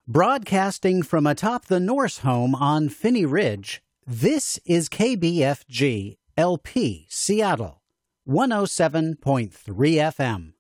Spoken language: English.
Broadcasting from atop the Norse home on Phinney Ridge, this is KBFG LP Seattle, 107.3 FM.